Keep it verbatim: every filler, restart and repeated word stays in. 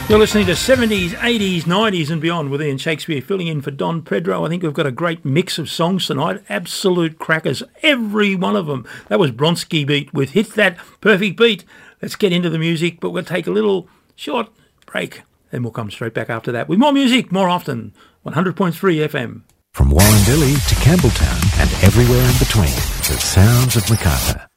You're listening to seventies, eighties, nineties and beyond with Ian Shakespeare filling in for Don Pedro. I think we've got a great mix of songs tonight. Absolute crackers, every one of them. That was Bronski Beat with Hit That Perfect Beat. Let's get into the music, but we'll take a little short break and we'll come straight back after that with more music, more often. one hundred point three F M. From Warrendilly to Campbelltown and everywhere in between, the sounds of Macarthur.